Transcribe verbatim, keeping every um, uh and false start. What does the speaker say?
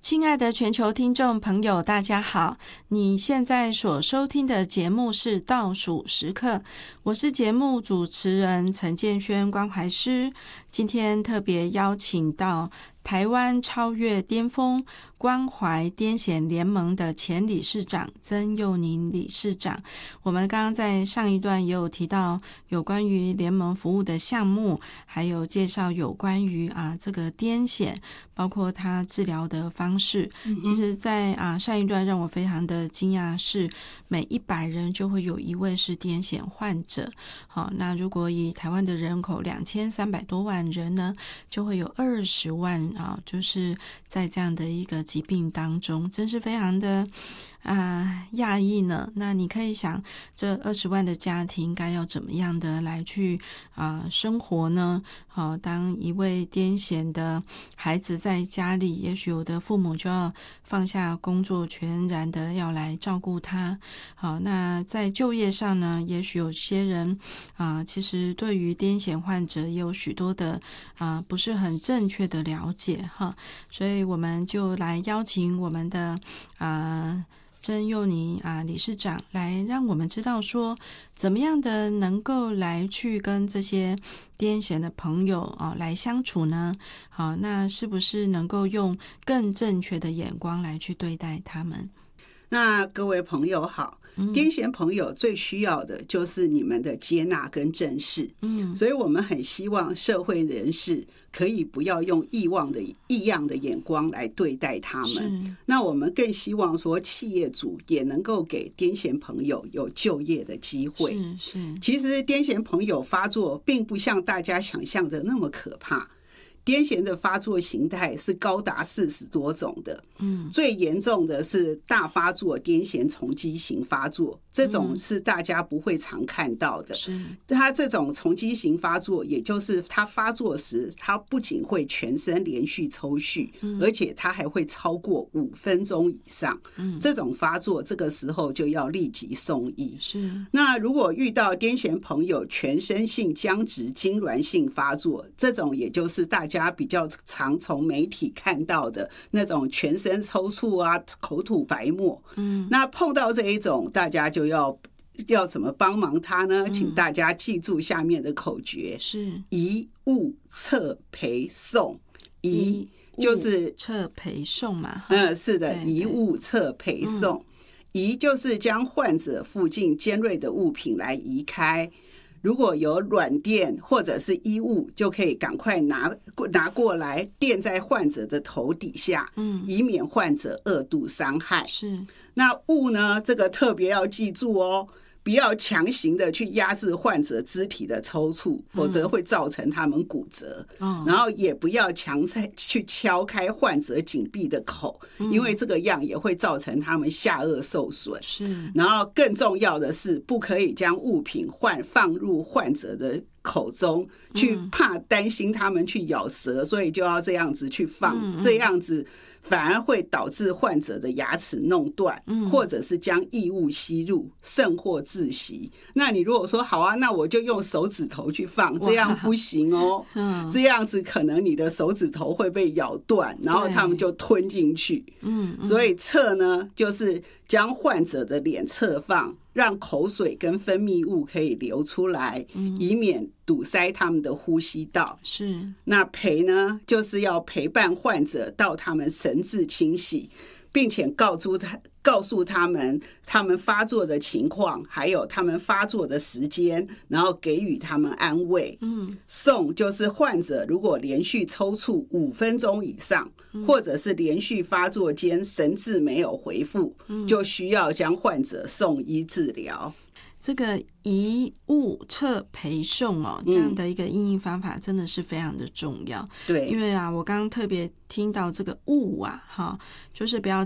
亲爱的全球听众朋友，大家好！你现在所收听的节目是倒数时刻，我是节目主持人陈建轩关怀师。今天特别邀请到台湾超越巅峰关怀癫痫联盟的前理事长曾佑宁理事长。我们刚刚在上一段也有提到有关于联盟服务的项目，还有介绍有关于啊这个癫痫，包括它治疗的方式。嗯、其实在啊上一段让我非常的惊讶是，每一百人就会有一位是癫痫患者。好，那如果以台湾的人口两千三百多万人呢，就会有二十万啊，就是在这样的一个疾病当中，真是非常的啊讶异呢。那你可以想，这二十万的家庭该要怎么样的来去啊生活呢？好、啊，当一位癫痫的孩子在家里，也许有的父母就要放下工作，全然的要来照顾他。好，那在就业上呢，也许有些人啊，其实对于癫痫患者也有许多的啊不是很正确的了解哈，所以我们就来邀请我们的啊曾佑宁啊理事长来让我们知道说，怎么样的能够来去跟这些癫痫的朋友啊来相处呢？好，那是不是能够用更正确的眼光来去对待他们？ 那各位朋友好，癫痫朋友最需要的就是你们的接纳跟正视。嗯，所以我们很希望社会人士可以不要用异忘的异样的眼光来对待他们。那我们更希望说，企业主也能够给癫痫朋友有就业的机会。是是，其实癫痫朋友发作并不像大家想象的那么可怕。癫痫的发作形态是高达四十多种的，嗯，最严重的是大发作癫痫重击型发作，这种是大家不会常看到的。是，它这种重击型发作，也就是它发作时，它不仅会全身连续抽搐，嗯、而且它还会超过五分钟以上。嗯，这种发作，这个时候就要立即送医。是，那如果遇到癫痫朋友全身性僵直痉挛性发作，这种也就是大家大家比较常从媒体看到的那种全身抽搐啊、口吐白沫，嗯，那碰到这一种，大家就要要怎么帮忙他呢？请大家记住下面的口诀：是移物撤陪送。移就是撤陪送嘛， 嗯，是的，移物撤陪送。移就是将患者附近尖锐的物品来移开。如果有软垫或者是衣物，就可以赶快拿拿过来垫在患者的头底下，嗯，以免患者二度伤害。是，那物呢？这个特别要记住哦，不要强行的去压制患者肢体的抽搐，否则会造成他们骨折。嗯，然后也不要强去敲开患者紧闭的口，嗯，因为这个样也会造成他们下颚受损。是，然后更重要的是，不可以将物品换放入患者的口中，去怕担心他们去咬舌，所以就要这样子去放，嗯嗯，这样子反而会导致患者的牙齿弄断，嗯，或者是将异物吸入，甚或窒息。那你如果说好啊，那我就用手指头去放，这样不行哦，嗯，这样子可能你的手指头会被咬断，然后他们就吞进去。嗯，所以侧呢，就是将患者的脸侧放，让口水跟分泌物可以流出来，嗯，以免堵塞他们的呼吸道。是，那陪呢，就是要陪伴患者到他们神志清晰，并且告诉他告诉他们他们发作的情况，还有他们发作的时间，然后给予他们安慰。嗯，送就是患者如果连续抽搐五分钟以上，嗯，或者是连续发作间神志没有恢复，嗯，就需要将患者送医治疗。 这个移物撤陪送哦，这样的一个因应方法真的是非常的重要。对，因为啊，我刚刚特别听到这个物啊，哈，就是不要